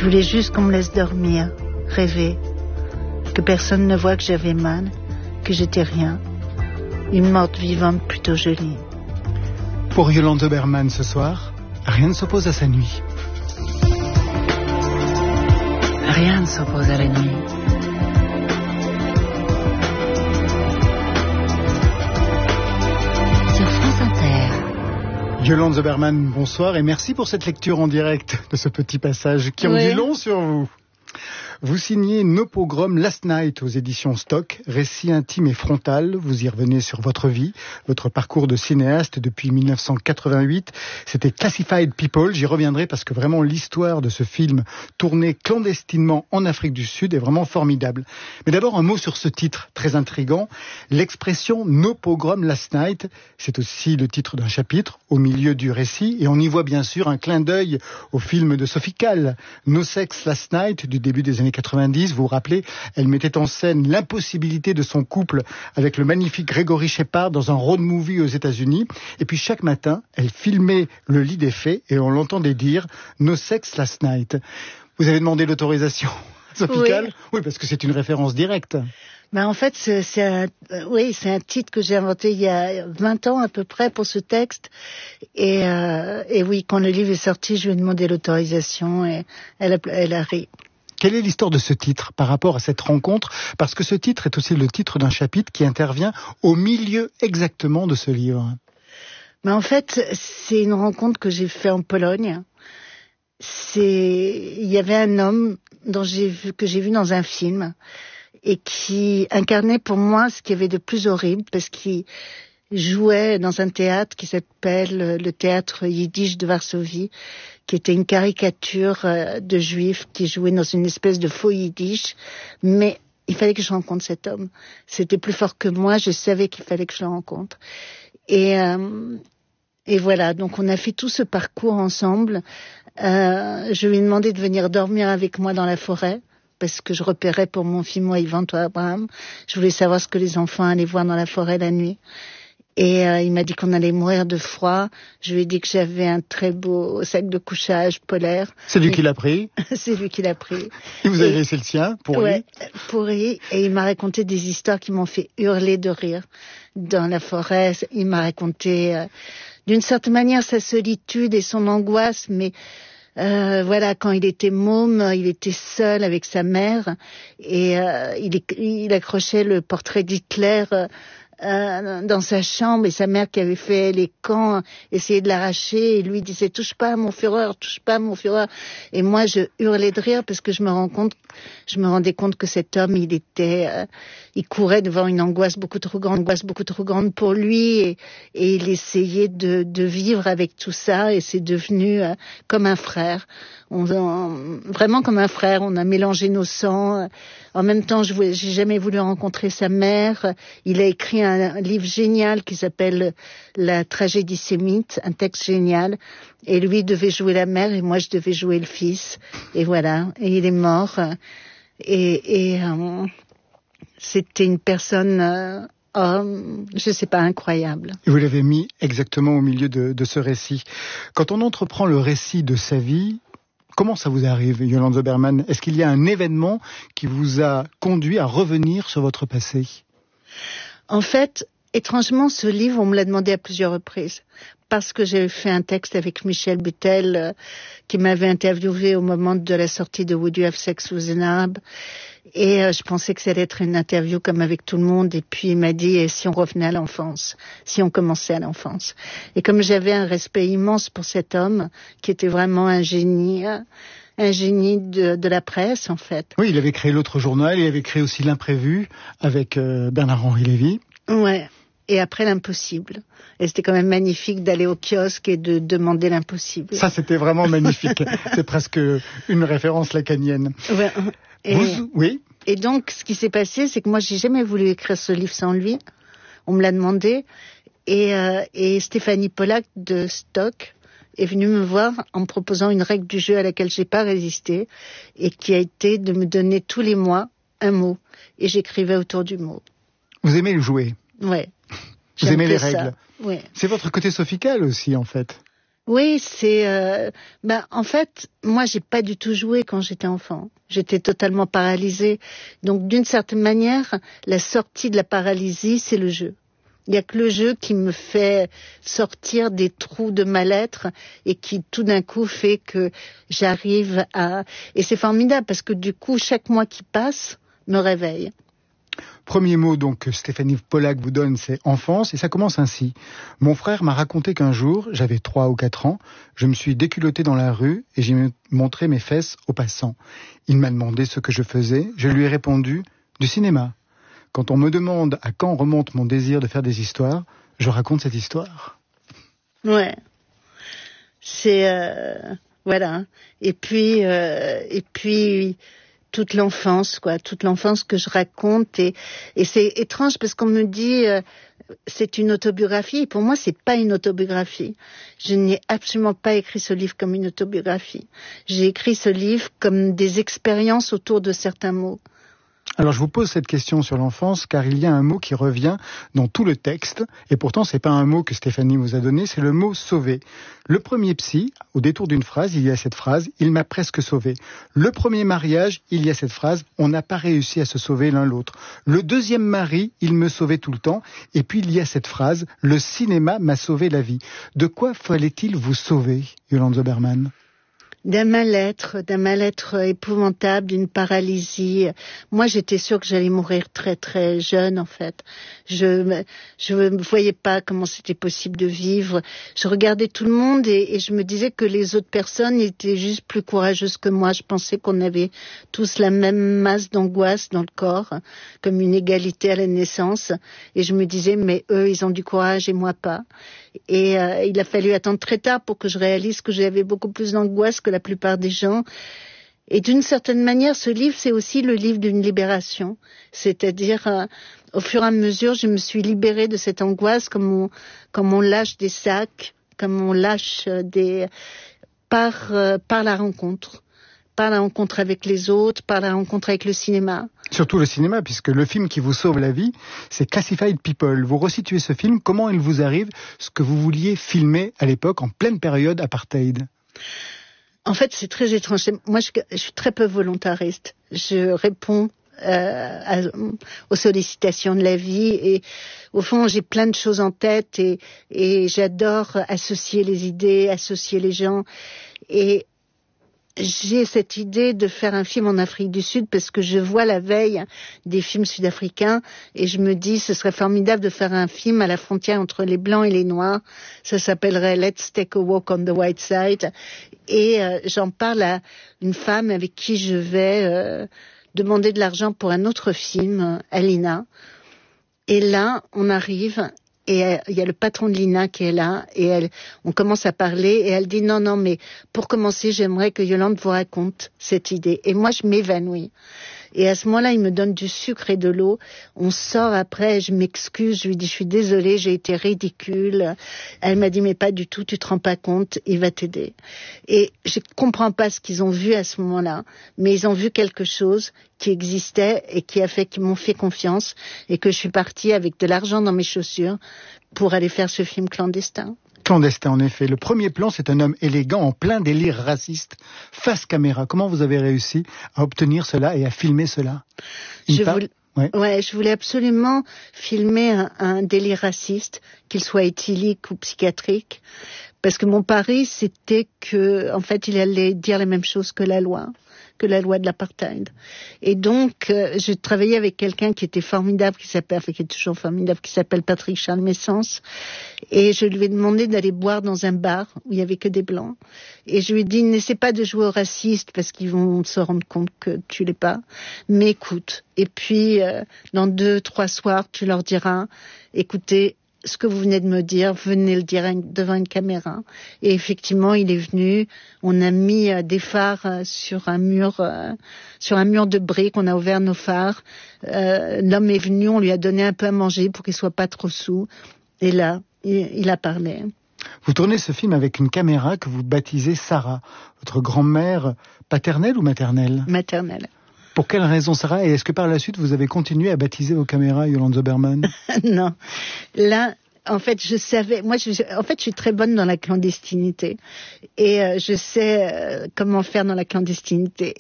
Je voulais juste qu'on me laisse dormir, rêver, que personne ne voie que j'avais mal, que j'étais rien. Une morte vivante plutôt jolie. Pour Yolande Obermann ce soir, rien ne s'oppose à sa nuit. Rien ne s'oppose à la nuit. Sur France Inter. Yolande Obermann, bonsoir et merci pour cette lecture en direct de ce petit passage qui en dit long sur vous. Vous signez No Pogrom Last Night aux éditions Stock, récit intime et frontal. Vous y revenez sur votre vie, votre parcours de cinéaste depuis 1988. C'était Classified People. J'y reviendrai parce que vraiment l'histoire de ce film tourné clandestinement en Afrique du Sud est vraiment formidable. Mais d'abord un mot sur ce titre très intrigant. L'expression No Pogrom Last Night, c'est aussi le titre d'un chapitre au milieu du récit et on y voit bien sûr un clin d'œil au film de Sophie Calle, No Sex Last Night du début des années 90, vous vous rappelez, elle mettait en scène l'impossibilité de son couple avec le magnifique Gregory Shepard dans un road movie aux États-Unis. Et puis chaque matin, elle filmait le lit des faits et on l'entendait dire No Sex Last Night. Vous avez demandé l'autorisation, Sophie Calle ? Oui, parce que c'est une référence directe. Ben en fait, c'est un titre que j'ai inventé il y a 20 ans à peu près pour ce texte. Et oui, quand le livre est sorti, je lui ai demandé l'autorisation et elle a ri. Quelle est l'histoire de ce titre par rapport à cette rencontre ? Parce que ce titre est aussi le titre d'un chapitre qui intervient au milieu exactement de ce livre. Mais en fait, c'est une rencontre que j'ai faite en Pologne. Il y avait un homme que j'ai vu dans un film et qui incarnait pour moi ce qu'il y avait de plus horrible parce qu'il jouait dans un théâtre qui s'appelle le théâtre Yiddish de Varsovie, qui était une caricature de juifs qui jouaient dans une espèce de faux Yiddish, mais il fallait que je rencontre cet homme. C'était plus fort que moi, je savais qu'il fallait que je le rencontre. Et voilà, donc on a fait tout ce parcours ensemble. Je lui ai demandé de venir dormir avec moi dans la forêt, parce que je repérais pour mon film Moi, Yvan, toi, Abraham. Je voulais savoir ce que les enfants allaient voir dans la forêt la nuit. Et il m'a dit qu'on allait mourir de froid. Je lui ai dit que j'avais un très beau sac de couchage polaire. C'est lui qui l'a pris. C'est lui qui l'a pris. Et vous avez laissé le sien, pourri. Ouais, pourri. Et il m'a raconté des histoires qui m'ont fait hurler de rire. Dans la forêt, il m'a raconté d'une certaine manière sa solitude et son angoisse, mais voilà, quand il était môme, il était seul avec sa mère et il accrochait le portrait d'Hitler dans sa chambre et sa mère qui avait fait les camps essayait de l'arracher et lui disait touche pas à mon Führer, touche pas à mon Führer. Et moi je hurlais de rire parce que je me rendais compte que cet homme il courait devant une angoisse beaucoup trop grande pour lui et il essayait de vivre avec tout ça et c'est devenu comme un frère. Vraiment comme un frère, on a mélangé nos sangs. En même temps, j'ai jamais voulu rencontrer sa mère. Il a écrit un livre génial qui s'appelle La tragédie sémite, un texte génial. Et lui devait jouer la mère et moi je devais jouer le fils. Et voilà, et il est mort. Et c'était une personne, je sais pas, incroyable. Et vous l'avez mis exactement au milieu de ce récit. Quand on entreprend le récit de sa vie, comment ça vous arrive, Yolande Obermann ? Est-ce qu'il y a un événement qui vous a conduit à revenir sur votre passé ? En fait, étrangement, ce livre, on me l'a demandé à plusieurs reprises. Parce que j'ai fait un texte avec Michel Butel, qui m'avait interviewé au moment de la sortie de Would You Have Sex with an Arab ? Et je pensais que ça allait être une interview comme avec tout le monde. Et puis il m'a dit, et si on revenait à l'enfance, si on commençait à l'enfance. Et comme j'avais un respect immense pour cet homme, qui était vraiment un génie de la presse, en fait. Oui, il avait créé l'autre journal, il avait créé aussi l'Imprévu avec Bernard-Henri Lévy. Ouais. Et après l'impossible. Et c'était quand même magnifique d'aller au kiosque et de demander l'impossible. Ça, c'était vraiment magnifique. C'est presque une référence lacanienne. Ouais. Oui. Et donc, ce qui s'est passé, c'est que moi, j'ai jamais voulu écrire ce livre sans lui. On me l'a demandé. Et Stéphanie Pollack de Stock est venue me voir en me proposant une règle du jeu à laquelle j'ai pas résisté et qui a été de me donner tous les mois un mot. Et j'écrivais autour du mot. Vous aimez le jouer ? Ouais. Vous aimez les règles ? Oui. C'est votre côté Sophie Calle aussi, en fait. Oui, en fait, moi, j'ai pas du tout joué quand j'étais enfant. J'étais totalement paralysée. Donc, d'une certaine manière, la sortie de la paralysie, c'est le jeu. Il y a que le jeu qui me fait sortir des trous de mal-être et qui, tout d'un coup, fait que j'arrive à... Et c'est formidable parce que, du coup, chaque mois qui passe me réveille. Premier mot donc que Stéphanie Pollack vous donne, c'est enfance, et ça commence ainsi. Mon frère m'a raconté qu'un jour, j'avais 3 ou 4 ans, je me suis déculotté dans la rue et j'ai montré mes fesses aux passants. Il m'a demandé ce que je faisais, je lui ai répondu du cinéma. Quand on me demande à quand remonte mon désir de faire des histoires, je raconte cette histoire. Ouais, c'est voilà. Et puis toute l'enfance que je raconte et c'est étrange parce qu'on me dit c'est une autobiographie. Pour moi, c'est pas une autobiographie. Je n'ai absolument pas écrit ce livre comme une autobiographie. J'ai écrit ce livre comme des expériences autour de certains mots. Alors je vous pose cette question sur l'enfance car il y a un mot qui revient dans tout le texte et pourtant c'est pas un mot que Stéphanie vous a donné, c'est le mot sauver. Le premier psy, au détour d'une phrase, il y a cette phrase « il m'a presque sauvé ». Le premier mariage, il y a cette phrase « on n'a pas réussi à se sauver l'un l'autre ». Le deuxième mari, il me sauvait tout le temps et puis il y a cette phrase « le cinéma m'a sauvé la vie ». De quoi fallait-il vous sauver, Yolande Zoberman ? D'un mal-être épouvantable, d'une paralysie. Moi, j'étais sûre que j'allais mourir très très jeune, en fait. Je ne voyais pas comment c'était possible de vivre. Je regardais tout le monde et je me disais que les autres personnes étaient juste plus courageuses que moi. Je pensais qu'on avait tous la même masse d'angoisse dans le corps, comme une égalité à la naissance. Et je me disais, mais eux, ils ont du courage et moi pas. Et il a fallu attendre très tard pour que je réalise que j'avais beaucoup plus d'angoisse que la plupart des gens. Et d'une certaine manière, ce livre, c'est aussi le livre d'une libération. C'est-à-dire, au fur et à mesure, je me suis libérée de cette angoisse comme on lâche des sacs, comme on lâche par la rencontre. Par la rencontre avec les autres, par la rencontre avec le cinéma. Surtout le cinéma, puisque le film qui vous sauve la vie, c'est Classified People. Vous resituez ce film, comment il vous arrive ce que vous vouliez filmer à l'époque, en pleine période apartheid ? En fait, c'est très étrange. Moi, je suis très peu volontariste. Je réponds aux sollicitations de la vie et au fond, j'ai plein de choses en tête et j'adore associer les idées, associer les gens et j'ai cette idée de faire un film en Afrique du Sud parce que je vois la veille des films sud-africains et je me dis ce serait formidable de faire un film à la frontière entre les blancs et les noirs. Ça s'appellerait Let's Take a Walk on the White Side et j'en parle à une femme avec qui je vais demander de l'argent pour un autre film, Alina. Et là, on arrive... Et il y a le patron de l'INA qui est là et on commence à parler et elle dit non mais pour commencer j'aimerais que Yolande vous raconte cette idée et moi je m'évanouis et à ce moment-là il me donne du sucre et de l'eau, on sort après, je m'excuse, je lui dis je suis désolée, j'ai été ridicule, elle m'a dit mais pas du tout, tu te rends pas compte, il va t'aider et je comprends pas ce qu'ils ont vu à ce moment-là, mais ils ont vu quelque chose qui existait et qui m'ont fait confiance et que je suis partie avec de l'argent dans mes chaussures pour aller faire ce film clandestin. Clandestin, en effet. Le premier plan, c'est un homme élégant en plein délire raciste, face caméra. Comment vous avez réussi à obtenir cela et à filmer cela ? Je voulais absolument filmer un délire raciste, qu'il soit éthylique ou psychiatrique, parce que mon pari, c'était que, en fait, il allait dire la même chose que la loi de l'apartheid. Et donc, j'ai travaillé avec quelqu'un qui était formidable, qui est toujours formidable, qui s'appelle Patrick Charles Messence. Et je lui ai demandé d'aller boire dans un bar où il y avait que des blancs. Et je lui ai dit, n'essaie pas de jouer au raciste parce qu'ils vont se rendre compte que tu l'es pas. Mais écoute. Et puis, dans 2-3 soirs, tu leur diras, écoutez, ce que vous venez de me dire, venez le dire devant une caméra. Et effectivement, il est venu. On a mis des phares sur un mur de briques. On a ouvert nos phares. L'homme est venu. On lui a donné un peu à manger pour qu'il soit pas trop saoul. Et là, il a parlé. Vous tournez ce film avec une caméra que vous baptisez Sarah. Votre grand-mère paternelle ou maternelle ? Maternelle. Pour quelle raison, Sarah ? Et est-ce que par la suite, vous avez continué à baptiser vos caméras, Yolande Zoberman ? Non. Là, en fait, je savais. Moi, en fait, je suis très bonne dans la clandestinité et je sais comment faire dans la clandestinité.